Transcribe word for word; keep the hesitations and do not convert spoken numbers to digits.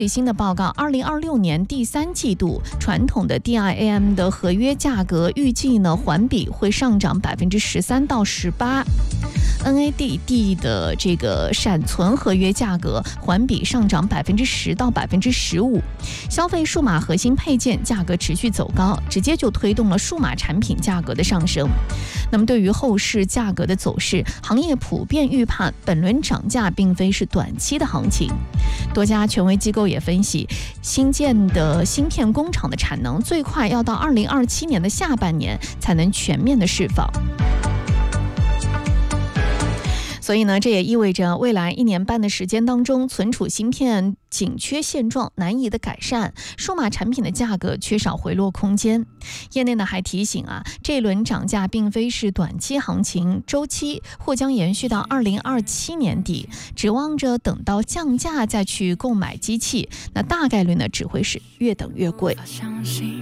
最新的报告，二零二六年第三季度传统的 D I A M 的合约价格预计呢环比会上涨百分之十三到十八。N A D D 的这个闪存合约价格环比上涨百分之十到百分之十五，消费数码核心配件价格持续走高，直接就推动了数码产品价格的上升。那么对于后市价格的走势，行业普遍预判本轮涨价并非是短期的行情。多家权威机构也分析，新建的芯片工厂的产能最快要到二零二七年的下半年才能全面的释放。所以呢，这也意味着未来一年半的时间当中，存储芯片紧缺现状难以的改善，数码产品的价格缺少回落空间。业内呢还提醒啊，这一轮涨价并非是短期行情，周期或将延续到二零二七年底，指望着等到降价再去购买机器，那大概率呢只会是越等越贵。